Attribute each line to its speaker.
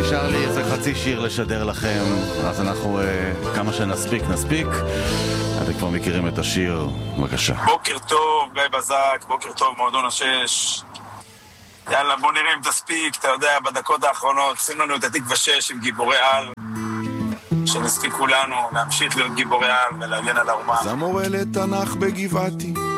Speaker 1: נשאר לי איזה חצי שיר לשדר לכם, אז אנחנו כמה שנספיק. אתם כבר מכירים את השיר, בבקשה.
Speaker 2: בוקר טוב, גיא בזק, בוקר טוב, מועדון השש. יאללה, בוא נראה אם תספיק, אתה יודע, בדקות האחרונות, שים לנו את התקווה 6 עם גיבורי על, שנספיק כולנו להמשיך להיות גיבורי על ולהגן על האומה.
Speaker 3: זמורה לתנ"ך בגבעתי,